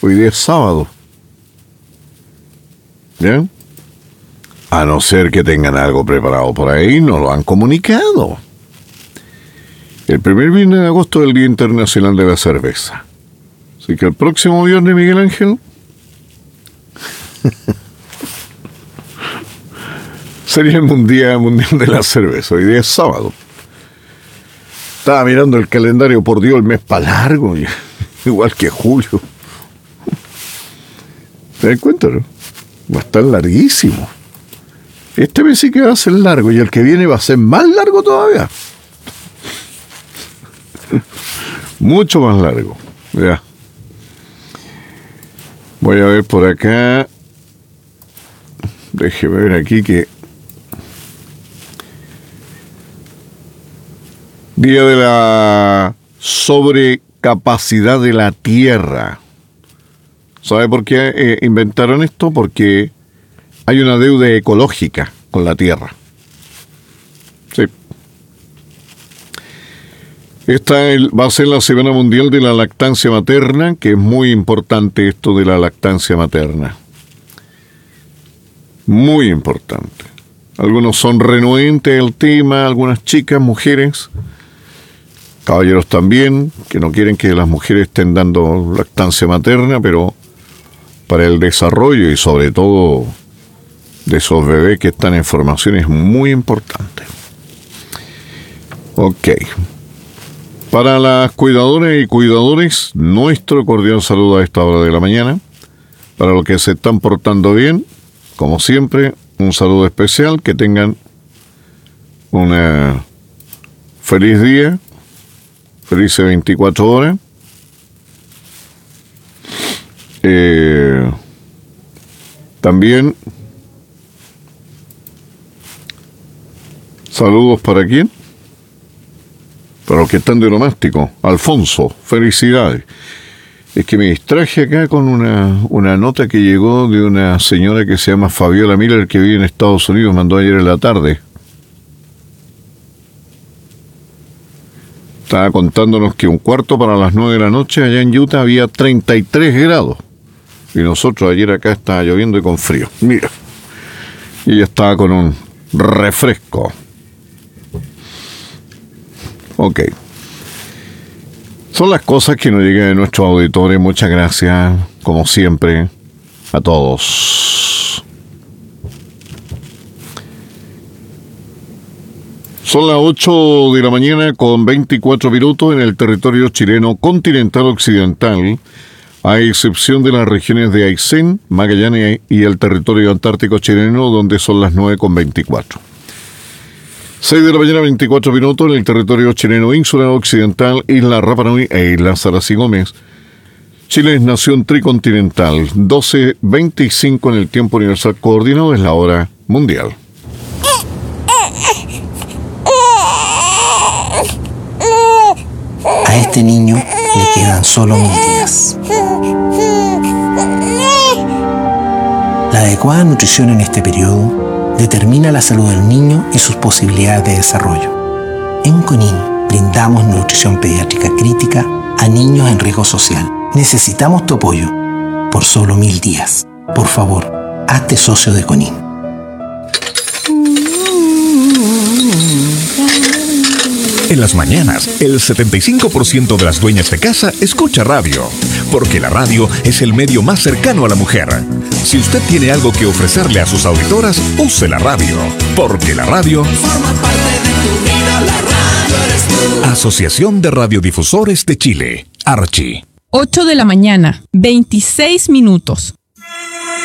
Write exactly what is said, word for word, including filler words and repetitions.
Hoy día es sábado. ¿Ya? A no ser que tengan algo preparado por ahí, no lo han comunicado. El primer viernes de agosto es el Día Internacional de la Cerveza. Así que el próximo viernes, Miguel Ángel, sería el Día Mundial de la Cerveza. Hoy día es sábado. Estaba mirando el calendario, por Dios, el mes para largo, igual que julio. ¿Te das cuenta, no? Va a estar larguísimo. Este mes sí que va a ser largo y el que viene va a ser más largo todavía. Mucho más largo. Ya. Voy a ver por acá. Déjeme ver aquí que... Día de la sobrecapacidad de la Tierra. ¿Sabe por qué eh, inventaron esto? Porque hay una deuda ecológica con la Tierra. Sí. Esta va a ser la Semana Mundial de la Lactancia Materna, que es muy importante esto de la lactancia materna. Muy importante. Algunos son renuentes al tema, algunas chicas, mujeres, caballeros también, que no quieren que las mujeres estén dando lactancia materna, pero para el desarrollo y sobre todo de esos bebés que están en formación es muy importante. Ok. Para las cuidadoras y cuidadores, nuestro cordial saludo a esta hora de la mañana. Para los que se están portando bien, como siempre, un saludo especial. Que tengan una feliz día, felices veinticuatro horas. Eh, también saludos para quién. Para los que están de onomástico. Alfonso, felicidades. Es que me distraje acá con una, una nota que llegó de una señora que se llama Fabiola Miller, que vive en Estados Unidos, mandó ayer en la tarde. Estaba contándonos que un cuarto para las nueve de la noche allá en Utah había treinta y tres grados. Y nosotros ayer acá estaba lloviendo y con frío. Mira. Y ella estaba con un refresco. Ok. Son las cosas que nos llegan de nuestros auditores. Muchas gracias, como siempre, a todos. Son las ocho de la mañana con veinticuatro minutos en el territorio chileno continental occidental, a excepción de las regiones de Aysén, Magallanes y el territorio antártico chileno, donde son las nueve con veinticuatro. seis de la mañana, veinticuatro minutos en el territorio chileno insular occidental, Isla Rapa Nui e Isla Salas y Gómez. Chile es nación tricontinental. doce veinticinco en el tiempo universal coordinado, es la hora mundial. A este niño le quedan solo mil días. La adecuada nutrición en este periodo determina la salud del niño y sus posibilidades de desarrollo. En CONIN brindamos nutrición pediátrica crítica a niños en riesgo social. Necesitamos tu apoyo por solo mil días. Por favor, hazte socio de CONIN. En las mañanas, el setenta y cinco por ciento de las dueñas de casa escucha radio, porque la radio es el medio más cercano a la mujer. Si usted tiene algo que ofrecerle a sus auditoras, use la radio, porque la radio forma parte de tu vida. La radio eres tú. Asociación de Radiodifusores de Chile, Archi. ocho de la mañana, veintiséis minutos.